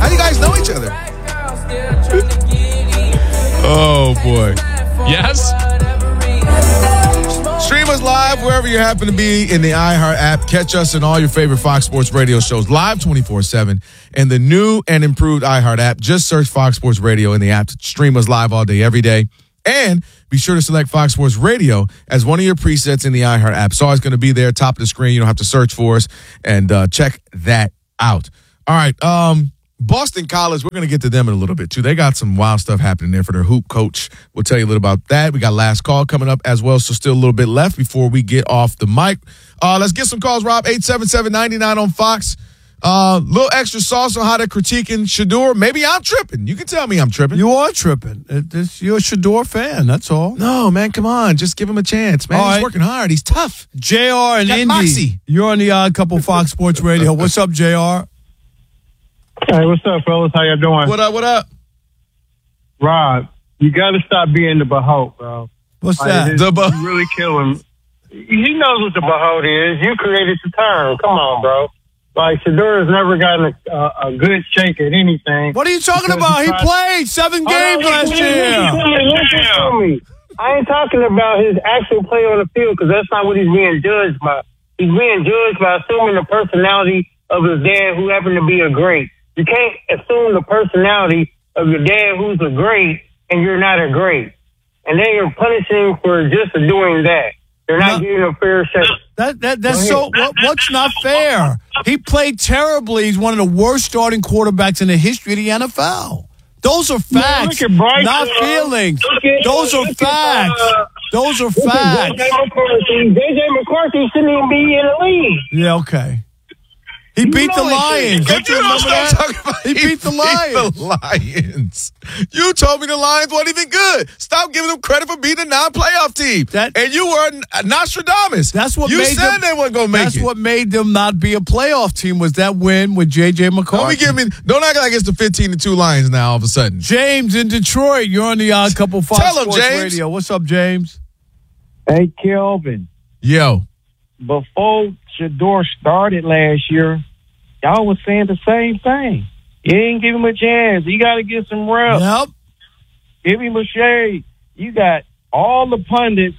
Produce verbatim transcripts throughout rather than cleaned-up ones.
How do you guys know each other? Oh, boy. Yes? Stream us live wherever you happen to be in the iHeart app. Catch us in all your favorite Fox Sports Radio shows live twenty-four seven. And the new and improved iHeart app. Just search Fox Sports Radio in the app to stream us live all day, every day. And be sure to select Fox Sports Radio as one of your presets in the iHeart app. It's always going to be there, top of the screen. You don't have to search for us. And uh, check that out. All right. Um, Boston College, we're going to get to them in a little bit, too. They got some wild stuff happening there for their hoop coach. We'll tell you a little about that. We got last call coming up as well, so still a little bit left before we get off the mic. Uh, let's get some calls, Rob. eight seven seven, nine nine on Fox. A uh, little extra sauce on how they're critiquing Shedeur. Maybe I'm tripping. You can tell me I'm tripping. You are tripping. It, it's, you're a Shedeur fan, that's all. No, man, come on. Just give him a chance, man. All He's right. working hard. He's tough. J R and Got Indy, moxie. you're on the Odd Couple Fox Sports Radio. What's up, J R? Hey, what's up, fellas? How y'all doing? What up, what up? Rob, you got to stop being the Behold, bro. What's Like, that? it's- The Behold. You really kill him. He knows what the Behold is. You created the term. Come on, bro. Like, Shedeur has never gotten a, a, a good shake at anything. What are you talking Because about? He tried- played seven Hold on, games last listen to me, year. Listen to me, listen to me. I ain't talking about his actual play on the field because that's not what he's being judged by. He's being judged by assuming the personality of his dad, who happened to be a great. You can't assume the personality of your dad, who's a great, and you're not a great. And then you're punishing for just doing that. They're not No. giving a fair shake. That that that's so. What, what's not fair? He played terribly. He's one of the worst starting quarterbacks in the history of the N F L. Those are facts, look at Bryce, not uh, feelings. look at- Those are look at, facts. uh, Those are J J facts. McCarthy, J J McCarthy shouldn't even be in the league. Yeah, okay. He You beat the know it, Lions. dude. Don't you You don't remember stop that? talking about He beat the Lions. the Lions. You told me the Lions weren't even good. Stop giving them credit for beating a non-playoff team. That- and you were n- Nostradamus. That's what you made said them, they weren't going to make That's it. what made them not be a playoff team was that win with J J McCarthy. Don't be giving me. Don't act like it's the fifteen to two Lions now. All of a sudden, James in Detroit. You're on the Odd Couple Fox Tell him, Sports James. Radio. What's up, James? Hey, Kelvin, yo, before Shedeur started last year, y'all was saying the same thing. You ain't give him a chance. You got to get some reps. Yep. Give him a shade. You got all the pundits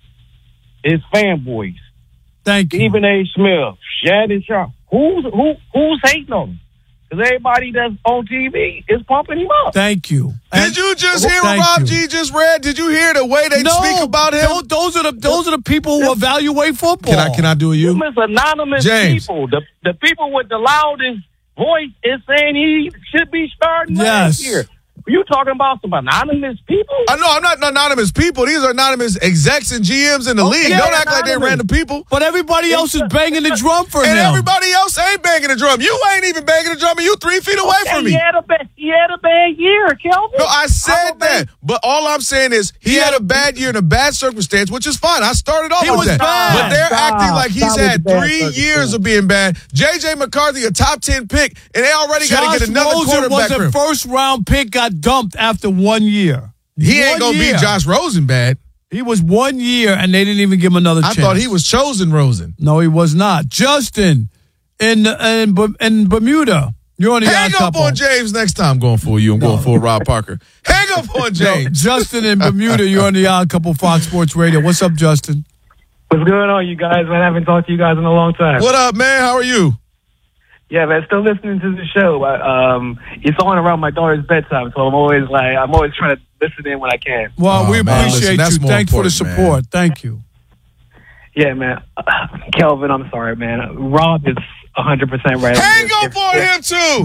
is fanboys. Thank you. Stephen A. Smith, Shannon Sharp. Who's who? Who's hating on him? Because everybody that's on T V is pumping him up. Thank you. did And- you just hear what Thank Rob you. G just read? Did you hear the way they No, speak about him? tho- Those are the those are the people who evaluate football. Can I can I do a You you? miss anonymous James. people. The the people with the loudest voice is saying he should be starting Yes. last year. You talking about some anonymous people? I know I'm not anonymous people. These are anonymous execs and G Ms in the league. yeah, Don't act like they're anonymous. random people. But everybody else is banging the drum for And him. everybody else ain't banging the drum. You ain't even banging the drum, and you three feet away Okay, from he me. had a bad, he had a bad year, Kelvin. No, I said I'm a that. But all I'm saying is he had a bad year in a bad circumstance, which is fine. I started off He with was that. bad. But they're Stop. acting like he's Stop with had the bad three circumstance. years of being bad. J J McCarthy, a top ten pick, and they already got Josh to get another Rosen quarterback was for a him. first round pick, got dumped after one year. He ain't One going to year. beat Josh Rosen bad. He was one year, and they didn't even give him another I chance. thought he was chosen Rosen. No, he was not. Justin in in, Bu- in Bermuda. You're on the Hang Odd up Couple. on James next time. I'm going for you. I'm going for Rob Parker. Hang up on No, James. Justin in Bermuda. You're on the Odd Couple Fox Sports Radio. What's up, Justin? What's going on, you guys? Man, I haven't talked to you guys in a long time. What up, man? How are you? Yeah, man, still listening to the show. I, um, it's on around my daughter's bedtime, so I'm always like, I'm always trying to listen in when I can. Well, Oh, we man, appreciate listen, that's you. more Thanks for the important, support. man. Thank you. Yeah, man. Uh, Kelvin, I'm sorry, man. Rob is one hundred percent right. Hang If- up on him, too.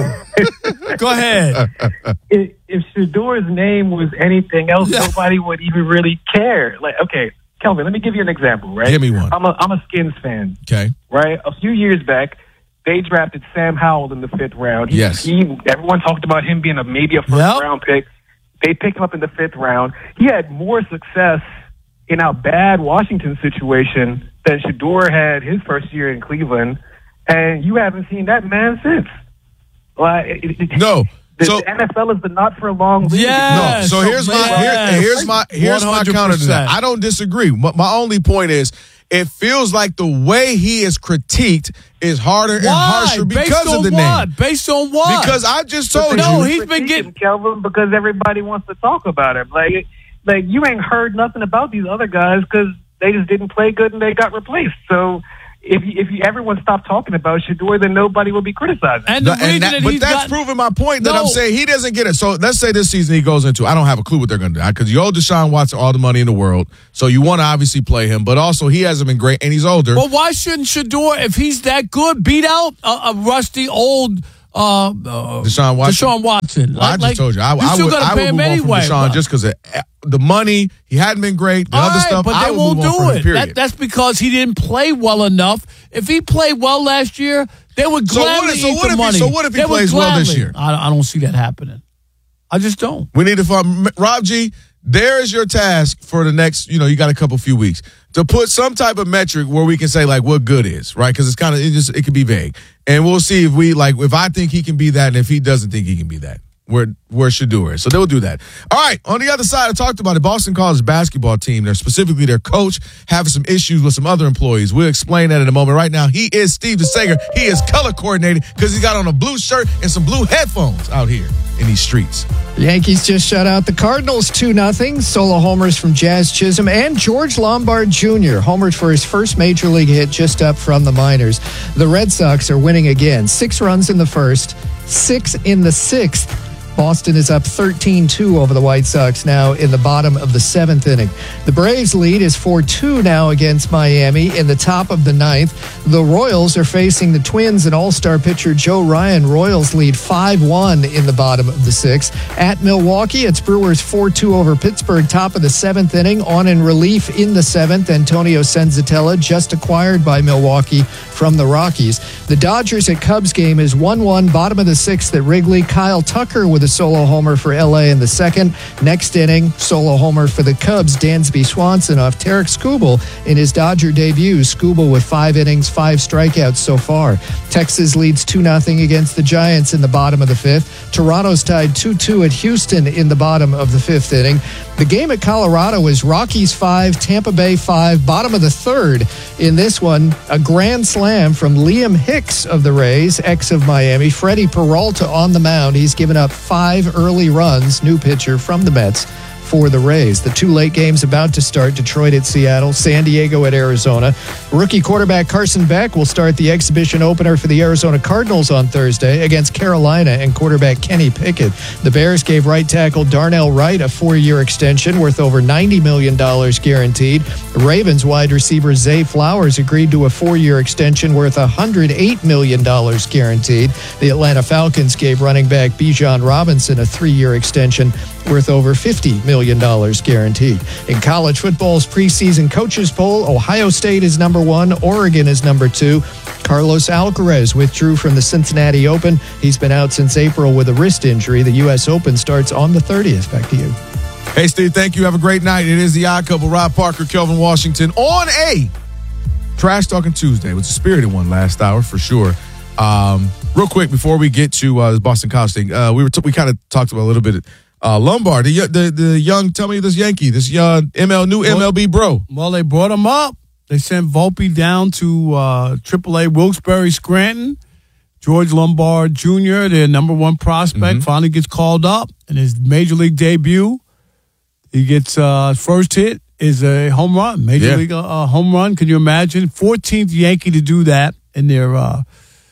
No. Go ahead. If, if Shedeur's name was anything else, Yeah. nobody would even really care. Like, okay, Kelvin, let me give you an example, right? Give me one. I'm a, I'm a Skins fan, Okay. right? A few years back, they drafted Sam Howell in the fifth round. He, Yes. He, everyone talked about him being a maybe a first Yep. round pick. They picked him up in the fifth round. He had more success in our bad Washington situation than Shedeur had his first year in Cleveland, and you haven't seen that man since. Like, it, it, No. The, So- the N F L is the not for long league. Yeah. No, so Yes, here's my yes. here, here's my here's my counter to that. one hundred percent. I don't disagree. My, my only point is it feels like the way he is critiqued is harder and Why? harsher because Based of on the what? name. Based on what? Because I just told no, you. he's been getting Kelvin because everybody wants to talk about him. Like, like you ain't heard nothing about these other guys because they just didn't play good and they got replaced. So if you, if you, everyone stopped talking about Shedeur, then nobody will be criticizing. And the The- reason and that- that but he's that's gotten- proving my point that No. I'm saying he doesn't get it. So let's say this season he goes into, I don't have a clue what they're going to do because you owe Deshaun Watson all the money in the world. So you want to obviously play him, but also he hasn't been great and he's older. Well, why shouldn't Shedeur, if he's that good, beat out a, a rusty old uh, uh, Deshaun Watson. Deshaun Watson. Well, I Like- just told you, I, you I still would, gotta I pay would him move anyway, on from Deshaun bro. just because the money, he hadn't been great, the All other right, stuff, but I they would won't move on do from him, it. period. That, that's because he didn't play well enough. If he played well last year, they would So what gladly if- so eat what the if he- money. so what if he They would plays well this gladly- year? I, I don't see that happening. I just don't. We need to find Rob G. There is your task for the next. You know, you got a couple few weeks to put some type of metric where we can say like what good is, right? Because it's kind of it just it can be vague, and we'll see if we like if I think he can be that, and if he doesn't think he can be that. Where where Shedeur is. So they'll do that. All right. On the other side, I talked about it. Boston College basketball team, they're specifically their coach, having some issues with some other employees. We'll explain that in a moment. Right now, he is Steve DeSager. He is color coordinated because he got on a blue shirt and some blue headphones out here in these streets. The Yankees just shut out the Cardinals two nothing. Solo homers from Jazz Chisholm and George Lombard Junior homered for his first major league hit just up from the minors. The Red Sox are winning again. Six runs in the first, six in the sixth. Boston is up thirteen two over the White Sox now in the bottom of the seventh inning. The Braves lead is four two now against Miami in the top of the ninth. The Royals are facing the Twins and all-star pitcher Joe Ryan. Royals lead five one in the bottom of the sixth. At Milwaukee, it's Brewers four two over Pittsburgh, top of the seventh inning. On in relief in the seventh, Antonio Senzatella, just acquired by Milwaukee from the Rockies. The Dodgers at Cubs game is one one, bottom of the sixth at Wrigley. Kyle Tucker with a solo homer for L A in the second. Next inning, solo homer for the Cubs, Dansby Swanson off Tarek Skubal in his Dodger debut. Skubal with five innings, five strikeouts so far. Texas leads two nothing against the Giants in the bottom of the fifth. Toronto's tied two two at Houston in the bottom of the fifth inning. The game at Colorado is Rockies five, Tampa Bay five, bottom of the third. In this one, a grand slam from Liam Hicks of the Rays, ex of Miami. Freddie Peralta on the mound. He's given up five early runs, new pitcher from the Mets for the Rays. The two late games about to start: Detroit at Seattle, San Diego at Arizona. Rookie quarterback Carson Beck will start the exhibition opener for the Arizona Cardinals on Thursday against Carolina and quarterback Kenny Pickett. The Bears gave right tackle Darnell Wright a four-year extension worth over ninety million dollars guaranteed. Ravens wide receiver Zay Flowers agreed to a four-year extension worth one hundred eight million dollars guaranteed. The Atlanta Falcons gave running back Bijan Robinson a three-year extension worth over fifty million dollars guaranteed. In college football's preseason coaches poll, Ohio State is number one, Oregon is number two. Carlos Alcaraz withdrew from the Cincinnati Open. He's been out since April with a wrist injury. The U S Open starts on the thirtieth. Back to you. Hey, Steve, thank you. Have a great night. It is the Odd Couple, Rob Parker, Kelvin Washington, on a Trash Talking Tuesday. It was a spirited one last hour for sure. Um, real quick, before we get to uh, this Boston College thing, uh, we were t- we kind of talked about a little bit uh, Lombard, the, the the young, tell me this Yankee, this young M L new M L B bro. Well, they brought him up. They sent Volpe down to uh, triple A Wilkes-Barre Scranton. George Lombard Junior, their number one prospect, mm-hmm. finally gets called up in his major league debut. He gets uh, first hit is a home run, major yeah. league uh, home run. Can you imagine? fourteenth Yankee to do that in their uh,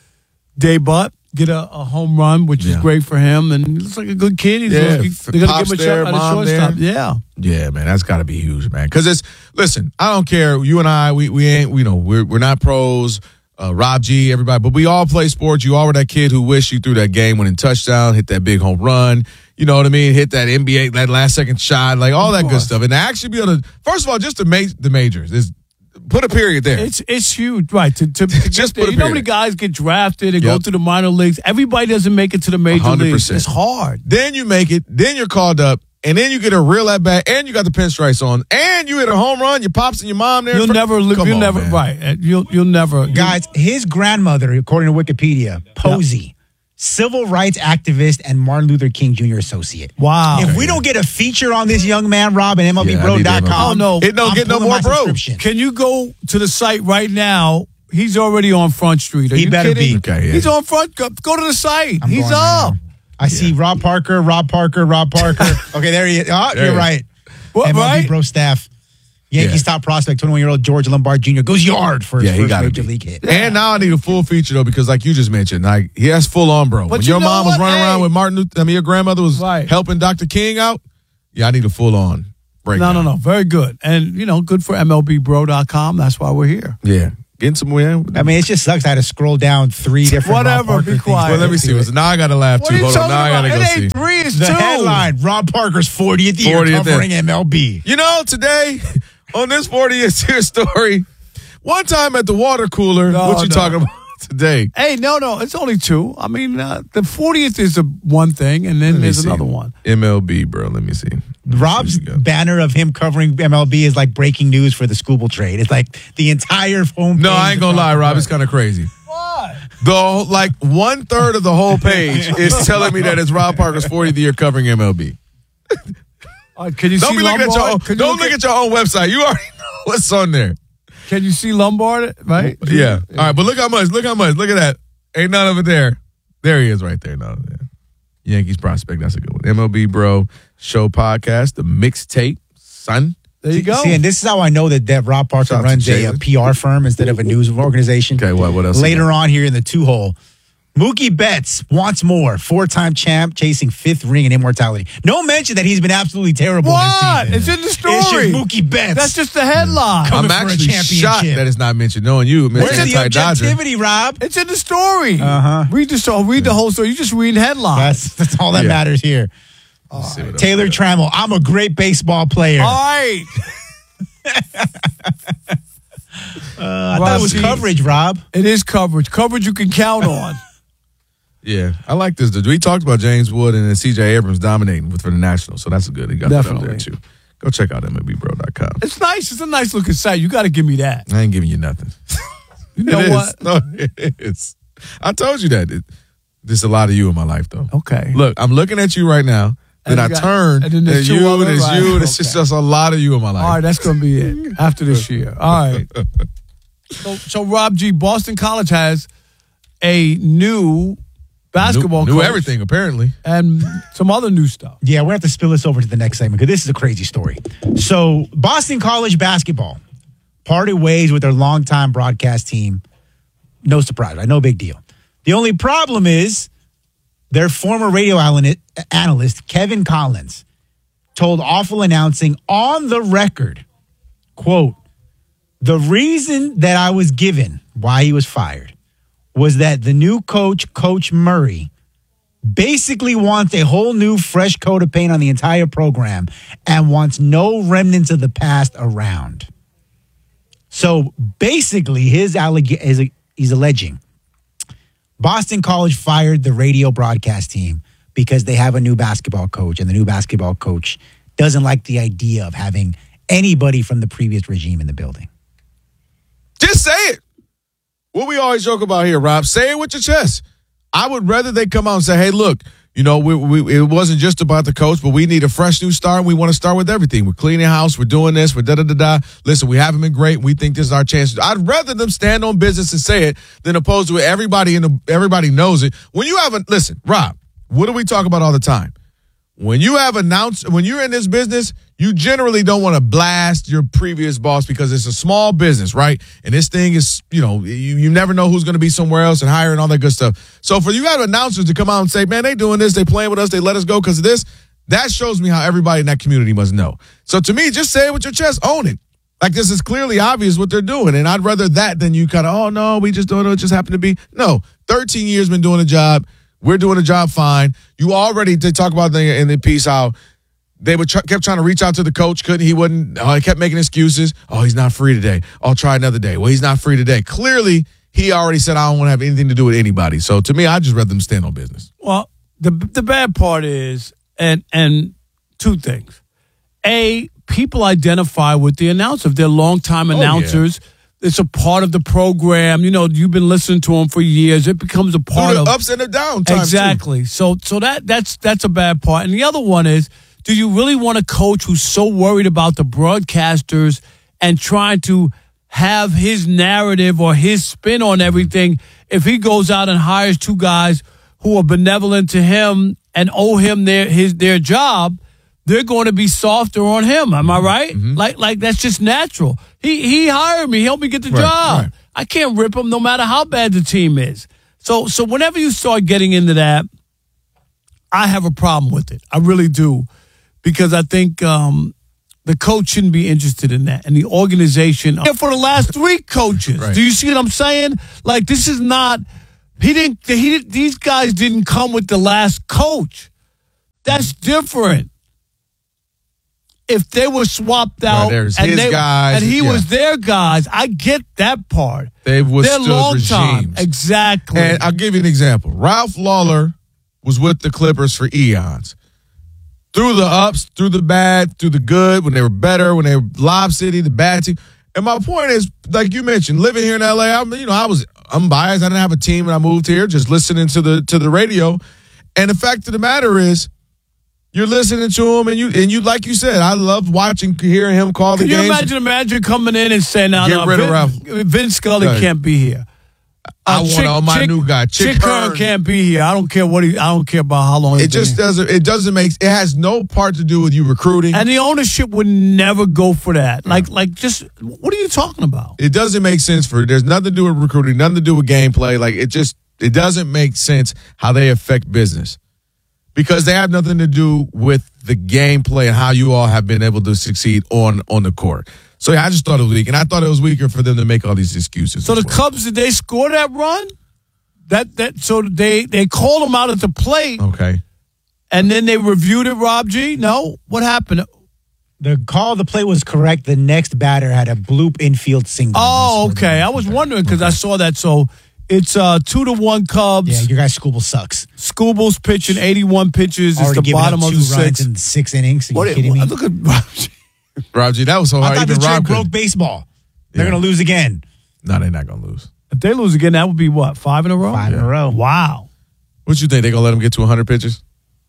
debut. Get a, a home run, which yeah. is great for him, and he looks like a good kid. He's yeah, gonna, they're going to give him a there, shot at a shortstop. There. Yeah, yeah, man, that's got to be huge, man. Because it's listen, I don't care. You and I, we we ain't, you know, we're we're not pros. Uh, Rob G, everybody, but we all play sports. You all were that kid who wished you threw that game-winning touchdown, hit that big home run. You know what I mean? Hit that N B A, that last second shot, like all that good stuff. And to actually be able to, first of all, just to make the majors is. Put a period there. It's it's huge, right? To, to, to just put a you know how many guys get drafted and yep. go to the minor leagues. Everybody doesn't make it to the major one hundred percent. Leagues. It's hard. Then you make it. Then you're called up, and then you get a real at bat, and you got the pinstripes on, and you hit a home run. Your pops and your mom there. You'll for, never. You'll on, never. Man. Right. You'll you'll never. Guys, his grandmother, according to Wikipedia, Posey. Yep. civil rights activist and Martin Luther King Junior associate. Wow. If we don't get a feature on this young man, Rob, at M L B bro dot com, oh, no. It don't I'm get no pulling more my bro. subscription. Can you go to the site right now? He's already on Front Street. Are He you better kidding? be. Okay, yeah. He's on Front. Go, go to the site. I'm He's going right up. now. I see Rob Parker, Rob Parker, Rob Parker. Okay, there he is. Oh, There you're he is. right. What, M L B right? bro staff. Yankees Yeah. top prospect, twenty-one-year-old George Lombard Junior goes yard for his Yeah, he first got major to league hit. And now I need a full feature though, because like you just mentioned, like he has full on, bro. But when you your know mom was what? running around Hey. with Martin Luther, I mean your grandmother was Right. helping Doctor King out. Yeah, I need a full on No, breakdown. no, no. Very good. And, you know, good for M L B bro dot com. That's why we're here. Yeah, getting some win. I mean, it just sucks. I had to scroll down three different Rob Whatever, Parker be things. quiet. Well, let me see. So now I got to laugh What too. are you Hold on, talking now I about? got to go It see. ain't three, it's The two. headline, Rob Parker's fortieth year fortieth covering M L B. You know, today on this fortieth year story, one time at the water cooler, No, what you no. talking about today? Hey, no, no. It's only two. I mean, uh, the fortieth is a one thing, and then Let me there's see. another one. M L B, bro. Let me see. Rob's Here we go. banner of him covering M L B is like breaking news for the Scooble trade. It's like the entire home. No, page I ain't is gonna lie, Rob Rob. Parker. It's kind of crazy. What? The like one third of the whole page is telling me that it's Rob Parker's fortieth year covering M L B. Uh, can you Don't see be looking at your own, Lombard? Can you don't look at your own website. You already know what's on there. Can you see Lombard? Right? Yeah. All right, but look how much. Look how much. Look at that. Ain't none of it there. There he is, right there. None of it there. Yankees prospect. That's a good one. M L B Bro Show podcast, the mixtape, son. There you go. See, and this is how I know that, that Rob Parker Shout out to runs a, a Jalen. P R firm instead of a news organization. Okay, what what else? you Later got? on here in the two hole, Mookie Betts wants more. Four-time champ chasing fifth ring and immortality. No mention that he's been absolutely terrible What? this season. It's in the story. It's just Mookie Betts. That's just the headline. Coming I'm for a actually championship. shocked that it's not mentioned. Knowing you, Mister Where's the Anti-Dodger. objectivity, Rob? It's in the story. Uh-huh. Read the story. Read the whole story. You just read headlines. That's, that's all that Yeah. matters here. Let's see what else Taylor we got. Trammell, I'm a great baseball player. All right. Uh, I thought it was Rob, coverage, Rob. It is coverage. Coverage you can count on. Yeah, I like this. dude. We talked about James Wood and then C J Abrams dominating with for the Nationals, so that's good. He got that up there Definitely. too. Go check out M L B bro dot com. It's nice. It's a nice looking site. You got to give me that. I ain't giving you nothing. You know It is. what? No, it is. I told you that. It, there's a lot of you in my life, though. Okay. Look, I'm looking at you right now. Then And I you got- turn, and then and there's you, two and other, there's right, you, and it's just, okay. just a lot of you in my life. All right, that's going to be it after this year. All right. So, so Rob G, Boston College has a new basketball Knew, knew coach everything, apparently. and some other new stuff. Yeah, we're going to have to spill this over to the next segment because this is a crazy story. So, Boston College basketball parted ways with their longtime broadcast team. No surprise, right? No big deal. The only problem is their former radio analyst, Kevin Collins, told Awful Announcing on the record, quote, the reason that I was given why he was fired was that the new coach, Coach Murray, basically wants a whole new fresh coat of paint on the entire program and wants no remnants of the past around. So basically, his alleg- is he's alleging Boston College fired the radio broadcast team because they have a new basketball coach, and the new basketball coach doesn't like the idea of having anybody from the previous regime in the building. Just say it. What we always joke about here, Rob, say it with your chest. I would rather they come out and say, hey, look, you know, we, we it wasn't just about the coach, but we need a fresh new start. And we want to start with everything. We're cleaning house. We're doing this. We're da-da-da-da. Listen, we haven't been great. We think this is our chance. I'd rather them stand on business and say it than opposed to everybody in the, everybody knows it. When you have a, listen, Rob, what do we talk about all the time? When you have announced, when you're in this business, you generally don't want to blast your previous boss because it's a small business, right? And this thing is, you know, you, you never know who's going to be somewhere else and hiring all that good stuff. So for you have announcers to come out and say, man, they doing this, they playing with us, they let us go because of this, that shows me how everybody in that community must know. So to me, just say it with your chest, own it. Like this is clearly obvious what they're doing. And I'd rather that than you kind of, oh, no, we just don't know, it just happened to be. No, thirteen years been doing a job. We're doing a job fine. You already did talk about the, in the piece how they would tr- kept trying to reach out to the coach. Couldn't he? Wouldn't. Oh, he kept making excuses. Oh, he's not free today. I'll try another day. Well, he's not free today. Clearly, he already said I don't want to have anything to do with anybody. So to me, I just rather them stand on business. Well, the the bad part is, and and two things. A, people identify with the announcer. If they're longtime Oh, announcers, It's a part of the program. You know, you've been listening to him for years. It becomes a part the of ups and the down times. Exactly. Too. So, so that that's that's a bad part. And the other one is, do you really want a coach who's so worried about the broadcasters and trying to have his narrative or his spin on everything? If he goes out and hires two guys who are benevolent to him and owe him their his their job, they're going to be softer on him. Am I right? Mm-hmm. Like, like that's just natural. He he hired me, helped me get the right, job. Right. I can't rip him no matter how bad the team is. So so whenever you start getting into that, I have a problem with it. I really do, because I think um, the coach shouldn't be interested in that, and the organization. For the last three coaches, right. Do you see what I'm saying? Like, this is not. He didn't. He these guys didn't come with the last coach. That's different. If they were swapped out, right, there's and, his they, guys, and he yeah. was their guys, I get that part. They've withstood They're long regimes. time, exactly. And I'll give you an example. Ralph Lawler was with the Clippers for eons. Through the ups, through the bad, through the good, when they were better, when they were Lob City, the bad team. And my point is, like you mentioned, living here in L A, I'm, you know, I was unbiased. I didn't have a team when I moved here, just listening to the to the radio. And the fact of the matter is, you're listening to him, and you and you like you said, I love watching, hearing him call the Can games. you imagine a manager coming in and saying, "No, Get no, rid of Vin, Ralph. Vince Scully Right. can't be here. I Uh, want Chick- all my Chick- new guy, Chick, Chick Hearn Hearn. can't be here. I don't care what he. I don't care about how long. It he's been just here." doesn't. It doesn't make. It has no part to do with you recruiting. And the ownership would never go for that. Like, like, just what are you talking about? It doesn't make sense for. There's nothing to do with recruiting. Nothing to do with gameplay. Like, it just. It doesn't make sense how they affect business, because they have nothing to do with the gameplay and how you all have been able to succeed on on the court. So yeah, I just thought it was weak, and I thought it was weaker for them to make all these excuses. So as the well. Cubs, did they score that run? That that so they they called him out at the plate, Okay. and then they reviewed it. Rob G, no, what happened? The call of the play was correct. The next batter had a bloop infield single. Oh, That's where okay. the- I was wondering because I saw that. So it's uh two to one Cubs. Yeah, your guy Scooble sucks. Scooble's pitching eighty-one pitches. It's Already the giving bottom up of two the runs six. in six innings. Are you What- kidding me? Look at Rob G. Rob G, that was so I hard. thought Even this trade Rob broke could. baseball. They're Yeah. going to lose again. No, they're not gonna lose. If they lose again, that would be what, five in a row? Five in a row. Wow. What you think? They gonna let him get to one hundred pitches?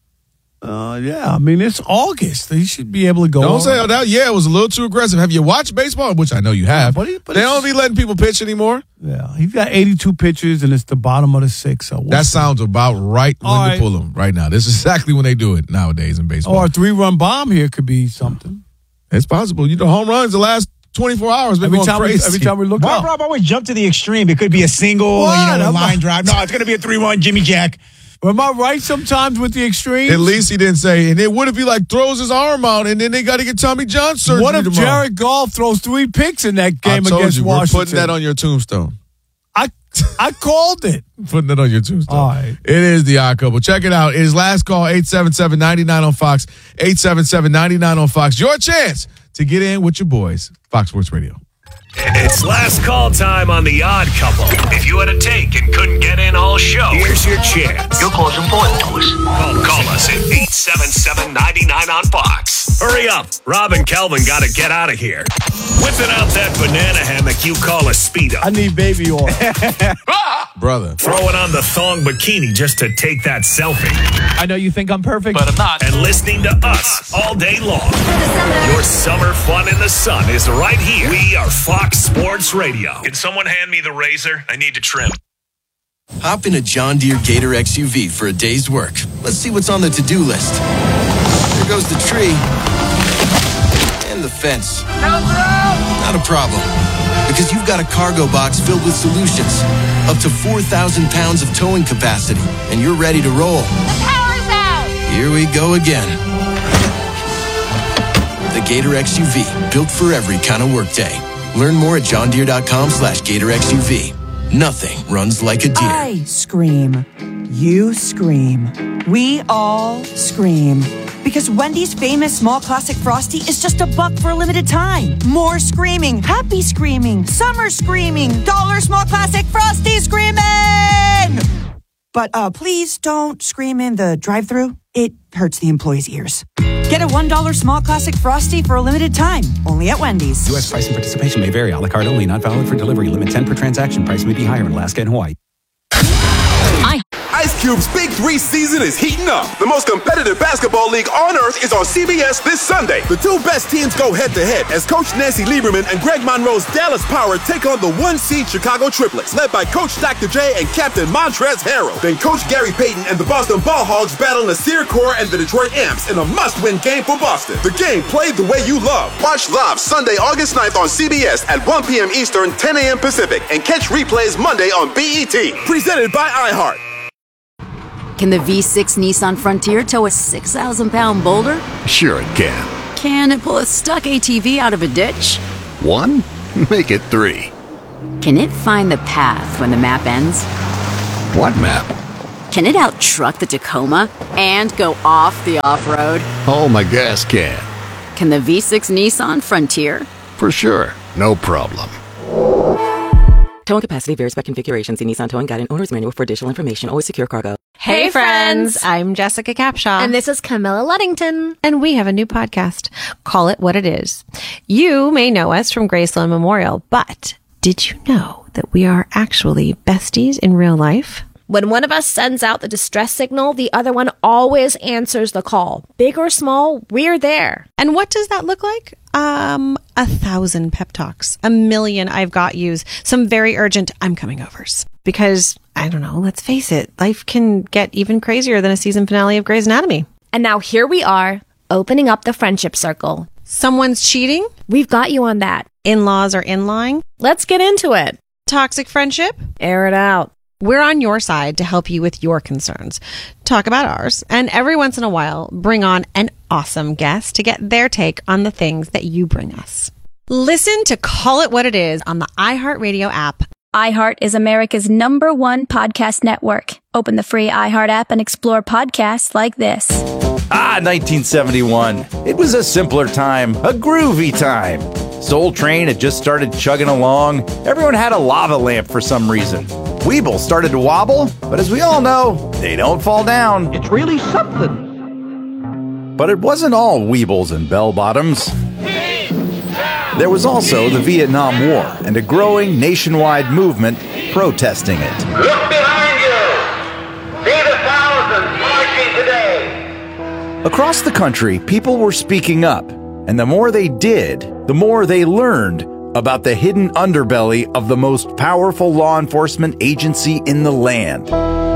Uh, yeah, I mean, it's August. He should be able to go. Don't say that. Yeah, it was a little too aggressive. Have you watched baseball? Which I know you have. but he- but they it's- don't be letting people pitch anymore. Yeah, he's got eighty-two pitches, and it's the bottom of the six. So we'll That see. sounds about right when All to right. pull them right now. This is exactly when they do it nowadays in baseball. Or a three-run bomb here could be something. It's possible. You know, home runs the last twenty-four hours been Every going time, we, crazy. every time we look Why up. Rob always jump to the extreme? It could be a single, What? you know, a I'm line not- drive. No, it's going to be a three one Jimmy Jack. Am I right sometimes with the extremes? At least he didn't say. And then what if he like throws his arm out and then they got to get Tommy John surgery What if tomorrow? Jared Goff throws three picks in that game I told against you, Washington? we're putting that on your tombstone. I I called it. Putting that on your tombstone. All right. It is the Odd Couple. Check it out. It is last call, eight seven seven, nine nine on Fox, eight seven seven, nine nine on Fox. Your chance to get in with your boys. Fox Sports Radio. It's last call time on The Odd Couple. If you had a take and couldn't get in all show, here's your chance. Your call's important to us. Call, call us at eight seven seven, nine nine on Fox. Hurry up. Rob and Kelvin got to get out of here. Whipping out that banana hammock you call a Speedo. I need baby oil. Brother. Throwing on the thong bikini just to take that selfie. I know you think I'm perfect, but I'm not. And listening to us all day long. Your summer fun in the sun is right here. We are Fox Sports Radio. Can someone hand me the razor? I need to trim. Hop in a John Deere Gator X U V for a day's work. Let's see what's on the to-do list. There goes the tree. And the fence. Not a problem. Because you've got a cargo box filled with solutions. Up to four thousand pounds of towing capacity. And you're ready to roll. The power's out! Here we go again. The Gator X U V. Built for every kind of workday. Learn more at johndeere.com slash Gator X U V. Nothing runs like a deer. I scream. You scream. We all scream. Because Wendy's famous small classic Frosty is just a buck for a limited time. More screaming. Happy screaming. Summer screaming. Dollar small classic Frosty screaming! But uh, please don't scream in the drive-thru. It hurts the employees' ears. Get a one dollar small classic Frosty for a limited time, only at Wendy's. U S price and participation may vary. A la carte only, not valid for delivery. Limit ten per transaction. Price may be higher in Alaska and Hawaii. I- Ice Cube's Big Three season is heating up. The most competitive basketball league on earth is on C B S this Sunday. The two best teams go head-to-head as Coach Nancy Lieberman and Greg Monroe's Dallas Power take on the one-seed Chicago Triplets, led by Coach Doctor J and Captain Montrezl Harrell. Then Coach Gary Payton and the Boston Ball Hogs battle Nasir Kaur and the Detroit Amps in a must-win game for Boston. The game played the way you love. Watch live Sunday, August ninth on C B S at one p.m. Eastern, ten a.m. Pacific, and catch replays Monday on B E T. Presented by iHeart. Can the V six Nissan Frontier tow a six thousand pound boulder? Sure it can. Can it pull a stuck A T V out of a ditch? One? Make it three. Can it find the path when the map ends? What map? Can it out-truck the Tacoma and go off the off-road? Oh, my gas can. Can the V six Nissan Frontier? For sure. No problem. Towing capacity varies by configuration. See Nissan Towing Guide and Owner's Manual for additional information. Always secure cargo. Hey, hey friends. friends! I'm Jessica Capshaw. And this is Camilla Luddington. And we have a new podcast. Call It What It Is. You may know us from Graceland Memorial, but did you know that we are actually besties in real life? When one of us sends out the distress signal, the other one always answers the call. Big or small, we're there. And what does that look like? Um, a thousand pep talks, a million I've got yous, some very urgent I'm coming overs. Because, I don't know, let's face it, life can get even crazier than a season finale of Grey's Anatomy. And now here we are, opening up the friendship circle. Someone's cheating? We've got you on that. In-laws are in-lying? Let's get into it. Toxic friendship? Air it out. We're on your side to help you with your concerns. Talk about ours, and every once in a while, bring on an awesome guest to get their take on the things that you bring us. Listen to Call It What It Is on the iHeartRadio app. iHeart is America's number one podcast network. Open the free iHeart app and explore podcasts like this. Ah, nineteen seventy-one. It was a simpler time, a groovy time. Soul Train had just started chugging along. Everyone had a lava lamp for some reason. Weeble started to wobble, but as we all know, they don't fall down. It's really something. But it wasn't all Weebles and bell-bottoms. There was also the Vietnam War and a growing nationwide movement protesting it. Look behind you! See the thousands marching today! Across the country, people were speaking up, and the more they did, the more they learned about the hidden underbelly of the most powerful law enforcement agency in the land.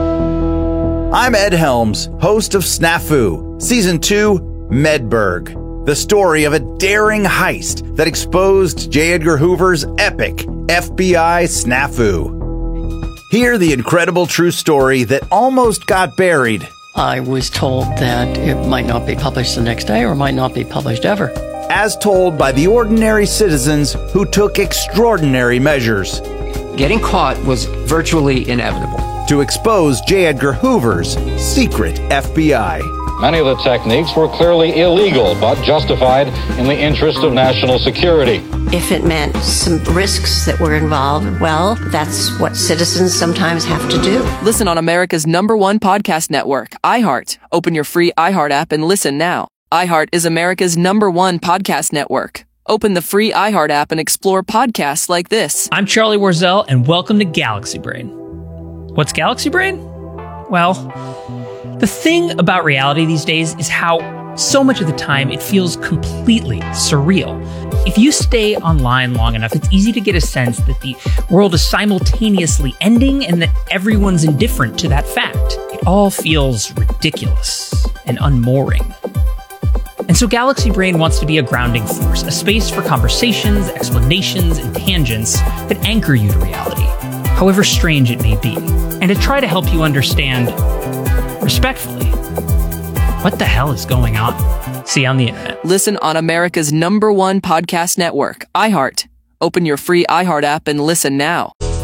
I'm Ed Helms, host of Snafu, Season two, Medberg, the story of a daring heist that exposed J. Edgar Hoover's epic F B I snafu. Hear the incredible true story that almost got buried. I was told that it might not be published the next day or might not be published ever. As told by the ordinary citizens who took extraordinary measures. Getting caught was virtually inevitable. To expose J. Edgar Hoover's secret F B I. Many of the techniques were clearly illegal, but justified in the interest of national security. If it meant some risks that were involved, well, that's what citizens sometimes have to do. Listen on America's number one podcast network, iHeart. Open your free iHeart app and listen now. iHeart is America's number one podcast network. Open the free iHeart app and explore podcasts like this. I'm Charlie Warzel, and welcome to Galaxy Brain. What's Galaxy Brain? Well, the thing about reality these days is how so much of the time it feels completely surreal. If you stay online long enough, it's easy to get a sense that the world is simultaneously ending and that everyone's indifferent to that fact. It all feels ridiculous and unmooring. And so Galaxy Brain wants to be a grounding force, a space for conversations, explanations, and tangents that anchor you to reality, however strange it may be, and to try to help you understand, respectfully, what the hell is going on? See you on the internet. Listen on America's number one podcast network, iHeart. Open your free iHeart app and listen now.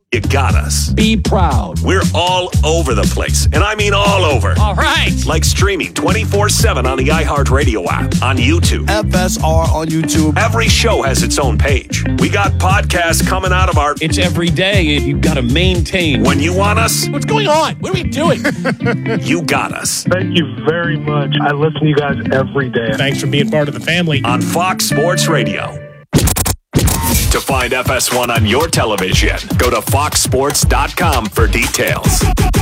You got us. Be proud. We're all over the place, and I mean all over. All right. Like streaming twenty-four seven on the iHeartRadio app, on YouTube. F S R on YouTube. Every show has its own page. We got podcasts coming out of our... It's every day. You've got to maintain. When you want us... What's going on? What are we doing? You got us. Thank you very much. I listen to you guys every day. Thanks for being part of the family. On Fox Sports Radio. To find F S one on your television, go to fox sports dot com for details.